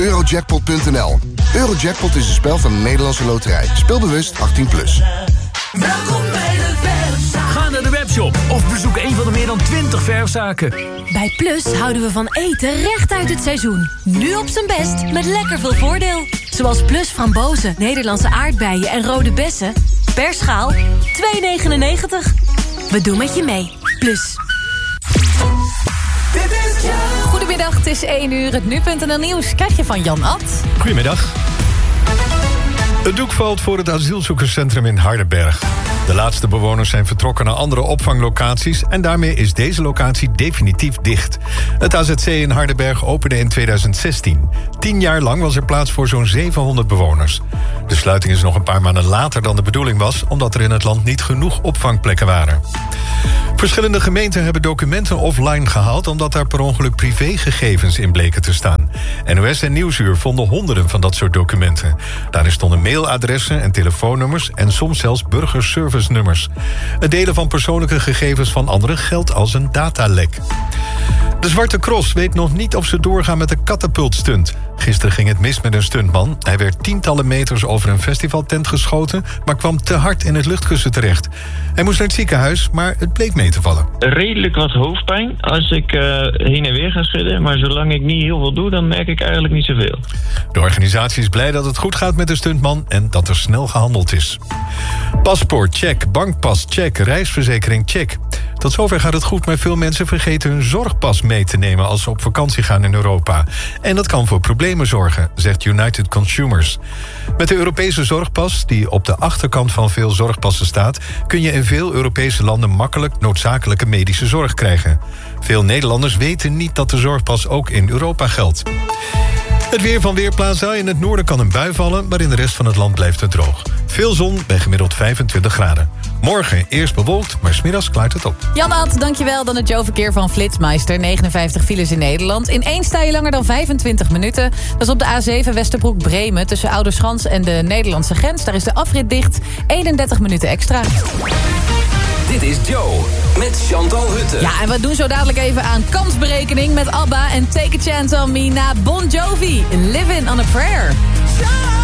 Eurojackpot.nl. Eurojackpot is een spel van de Nederlandse Loterij. Speel bewust 18+. Welkom bij de verfzaak. Ga naar de webshop of bezoek een van de meer dan 20 verfzaken. Bij Plus houden we van eten recht uit het seizoen. Nu op zijn best met lekker veel voordeel. Zoals Plus frambozen, Nederlandse aardbeien en rode bessen. Per schaal 2,99. We doen met je mee. Plus. Goedemiddag, het is 1 uur. Het nu.nl nieuws krijg je van Jan Ad. Goedemiddag. Het doek valt voor het asielzoekerscentrum in Hardenberg. De laatste bewoners zijn vertrokken naar andere opvanglocaties en daarmee is deze locatie definitief dicht. Het AZC in Hardenberg opende in 2016. 10 jaar lang was er plaats voor zo'n 700 bewoners. De sluiting is nog een paar maanden later dan de bedoeling was, omdat er in het land niet genoeg opvangplekken waren. Verschillende gemeenten hebben documenten offline gehaald omdat daar per ongeluk privégegevens in bleken te staan. NOS en Nieuwsuur vonden honderden van dat soort documenten. Daarin stonden mailadressen en telefoonnummers en soms zelfs burgerservice-nummers. Het delen van persoonlijke gegevens van anderen geldt als een datalek. De Zwarte Cross weet nog niet of ze doorgaan met de katapultstunt. Gisteren ging het mis met een stuntman. Hij werd tientallen meters over een festivaltent geschoten, maar kwam te hard in het luchtkussen terecht. Hij moest naar het ziekenhuis, maar het bleek mee te vallen. Redelijk wat hoofdpijn als ik heen en weer ga schudden, maar zolang ik niet heel veel doe, dan merk ik eigenlijk niet zoveel. De organisatie is blij dat het goed gaat met de stuntman en dat er snel gehandeld is. Paspoort, check. Bankpas, check. Reisverzekering, check. Tot zover gaat het goed, maar veel mensen vergeten hun zorgpas mee te nemen als ze op vakantie gaan in Europa. En dat kan voor problemen zorgen, zegt United Consumers. Met de Europese zorgpas, die op de achterkant van veel zorgpassen staat, kun je in veel Europese landen makkelijk noodzakelijke medische zorg krijgen. Veel Nederlanders weten niet dat de zorgpas ook in Europa geldt. Het weer van Weerplaza. In het noorden kan een bui vallen, maar in de rest van het land blijft het droog. Veel zon bij gemiddeld 25 graden. Morgen eerst bewolkt, maar 's middags klaart het op. Jan Ad, dankjewel. Dan het Joe-verkeer van Flitsmeister. 59 files in Nederland. In één sta je langer dan 25 minuten. Dat is op de A7 Westerbroek-Bremen tussen Ouderschans en de Nederlandse grens. Daar is de afrit dicht. 31 minuten extra. Dit is Joe met Chantal Hutte. Ja, en we doen zo dadelijk even aan kansberekening met ABBA en Take a Chance on Me na Bon Jovi. Living on a Prayer.